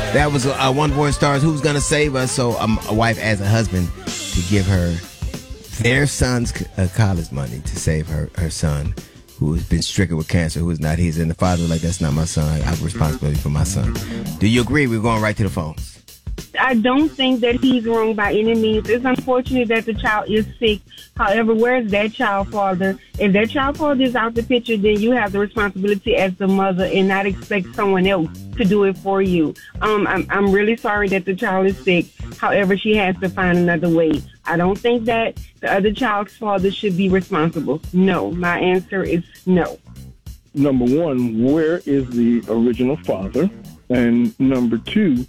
That was One Born Stars, Who's Gonna Save Us? So a wife as a husband to give her their son's college money to save her son, who has been stricken with cancer, who is not his. And the father was like, that's not my son. I have responsibility for my son. Do you agree? We're going right to the phones. I don't think that he's wrong by any means. It's unfortunate that the child is sick. However, where's that child father? If that child father is out the picture, then you have the responsibility as the mother and not expect someone else to do it for you. I'm really sorry that the child is sick. However, she has to find another way. I don't think that the other child's father should be responsible. No, my answer is no. Number one, where is the original father? And number two,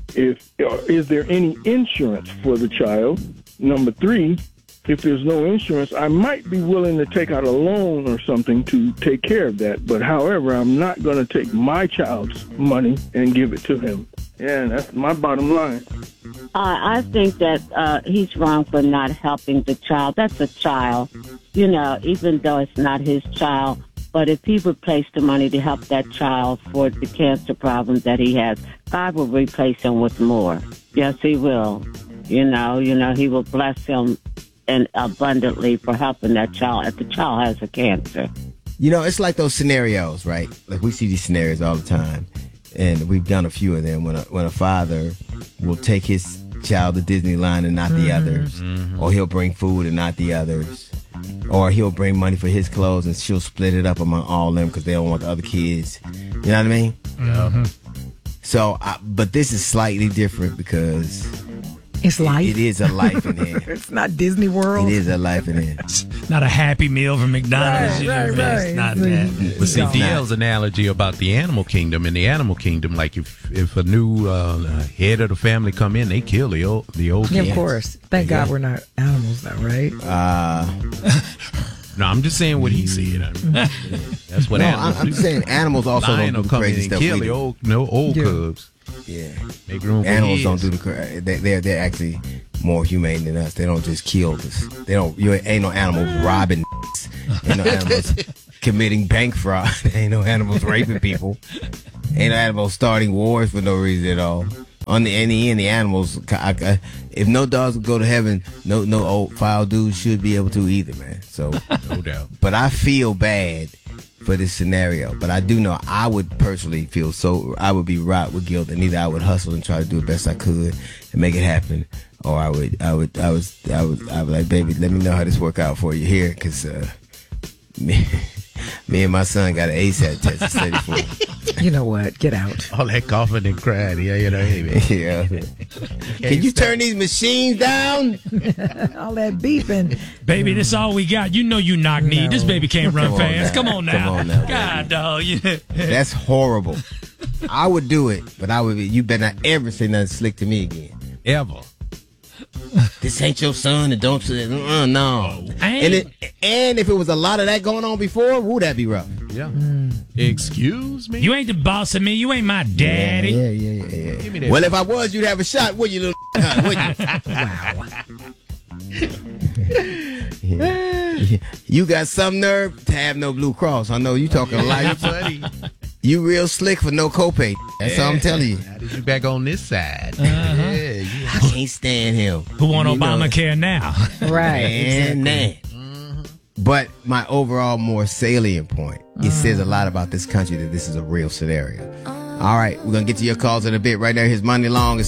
is there any insurance for the child? Number three, if there's no insurance, I might be willing to take out a loan or something to take care of that. But however, I'm not going to take my child's money and give it to him. Yeah, that's my bottom line. I think that he's wrong for not helping the child. That's a child, even though it's not his child. But if he would place the money to help that child for the cancer problem that he has, God will replace him with more. Yes, he will. He will bless him and abundantly for helping that child if the child has a cancer. It's like those scenarios, right? Like we see these scenarios all the time, and we've done a few of them when a father will take his child to Disneyland and not the others, or he'll bring food and not the others. Or he'll bring money for his clothes and she'll split it up among all of them because they don't want the other kids. You know what I mean? Mm-hmm. So, but this is slightly different because it's life. It is a life in here. It's not Disney World. It is a life in here. It's not a Happy Meal from McDonald's. Right. It's not that. But see, DL's analogy about the animal kingdom, in the animal kingdom, like if a new head of the family come in, they kill the old Yeah, kid. of course. Thank God we're not animals, though, right? No, I'm just saying what he said. That's what animals do. I'm saying animals also Lion don't do will come crazy in and stuff. kill the old cubs. Yeah, make room for animals kids. don't do the. They're actually more humane than us. They don't just kill us. They don't. Ain't no animals robbing. Ain't no animals committing bank fraud. Ain't no animals raping people. Ain't no animals starting wars for no reason at all. In the end, the animals. If no dogs would go to heaven, no old foul dudes should be able to either, man. So no doubt. But I feel bad for this scenario. But I do know I would personally feel I would be right with guilt, and either I would hustle and try to do the best I could and make it happen, or I would like, baby, let me know how this work out for you here, because me and my son got an ASAP test instead of 4. You know what? Get out. All that coughing and crying. Hey, man. Yeah. Can you turn these machines down? All that beeping. Baby, this all we got. You knock knee. No. This baby can't run fast. now. Come on now. Come on now, God, dog. That's horrible. I would do it, but you better not ever say nothing slick to me again. Ever. This ain't your son, and don't say no. And if it was a lot of that going on before, would that be rough? Yeah. Excuse me? You ain't the boss of me. You ain't my daddy. Yeah. Give me that. Well, if I was, you'd have a shot, would you, little would you? Wow. You got some nerve to have no Blue Cross. I know you talking a lot. Buddy. You real slick for no copay. That's all I'm telling you. How did you back on this side? I can't stand him. Who want Obamacare now? Right. And that. But my overall more salient point, it says a lot about this country that this is a real scenario. All right, we're going to get to your calls in a bit. Right there, his Money Long is